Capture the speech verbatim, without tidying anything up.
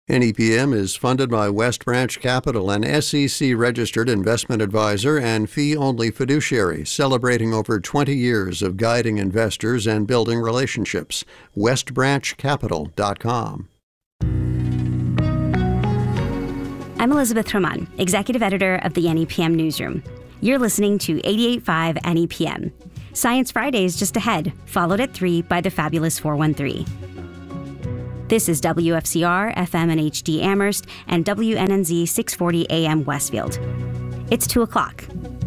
N E P M is funded by West Branch Capital, an S E C-registered investment advisor and fee-only fiduciary, celebrating over twenty years of guiding investors and building relationships. west branch capital dot com. I'm Elizabeth Roman, Executive Editor of the N E P M Newsroom. You're listening to eighty-eight point five N E P M. Science Friday is just ahead, followed at three by the Fabulous four one three. This is W F C R, F M and H D Amherst, and W N N Z six forty A M Westfield. It's two o'clock.